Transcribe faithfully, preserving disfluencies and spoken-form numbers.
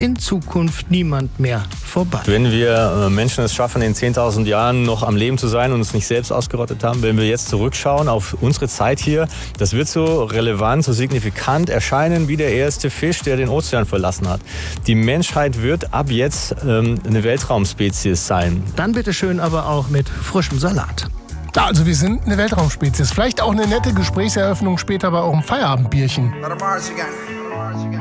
in Zukunft niemand mehr vorbei. Wenn wir Menschen es schaffen, in zehntausend Jahren noch am Leben zu sein und uns nicht selbst ausgerottet haben, wenn wir jetzt zurückschauen auf unsere Zeit hier, das wird so relevant, so signifikant erscheinen wie der erste Fisch, der den Ozean verlassen hat. Die Menschheit wird ab jetzt ähm, eine Weltraumspezies sein. Dann bitte schön aber auch mit frischem Salat. Ja, also wir sind eine Weltraumspezies. Vielleicht auch eine nette Gesprächseröffnung später bei eurem Feierabendbierchen.